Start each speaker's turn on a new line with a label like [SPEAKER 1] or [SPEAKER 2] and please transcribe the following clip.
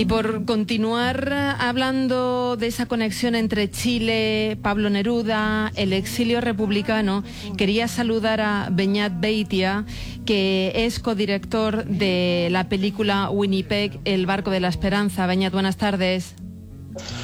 [SPEAKER 1] Y por continuar hablando de esa conexión entre Chile, Pablo Neruda, el exilio republicano, quería saludar a Beñat Beitia, que es codirector de la película Winnipeg, El barco de la esperanza. Beñat, buenas tardes.